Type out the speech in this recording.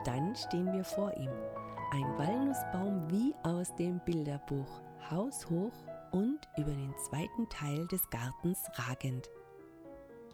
dann stehen wir vor ihm. Ein Walnussbaum wie aus dem Bilderbuch, haushoch und über den zweiten Teil des Gartens ragend.